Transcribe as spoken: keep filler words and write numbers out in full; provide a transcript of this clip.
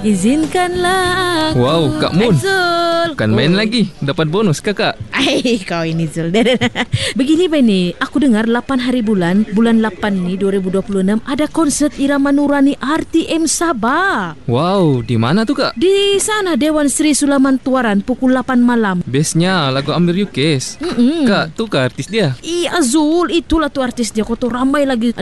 Izinkanlah aku. Wow, Kak Mun. Zul. Kan main oh. lagi. Dapat bonus kakak. Ay, kau ini Zul. Begini Bani, aku dengar lapan hari bulan, bulan lapan ni dua ribu dua puluh enam ada konsert irama Nurani R T M Sabah. Wow, di mana tu kak? Di sana Dewan Sri Sulaman Tuaran pukul lapan malam. Bestnya lagu Amir Yukes. Mm-mm. Kak, tu ke artis dia? Iya Zul, itulah tu artis dia. Kau tu ramai lagi